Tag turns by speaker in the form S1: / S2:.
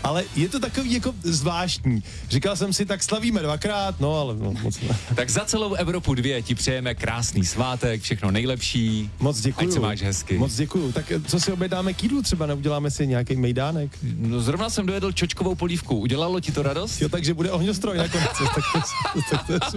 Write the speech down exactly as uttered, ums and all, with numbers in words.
S1: ale je to takový jako zvláštní. Říkal jsem si, tak slavíme dvakrát, no ale no, moc ne.
S2: Tak za celou Evropu dvě ti přejeme krásný svátek, všechno nejlepší.
S1: Moc děkuju.
S2: Ať se máš hezky.
S1: Moc děkuju. Tak co si objednáme k jídlu třeba, neuděláme si nějaký mejdánek?
S2: No zrovna jsem dojedl čočkovou polívku, udělalo ti to radost?
S1: Jo, takže bude ohňostroj nakonec. tak to, tak to je super.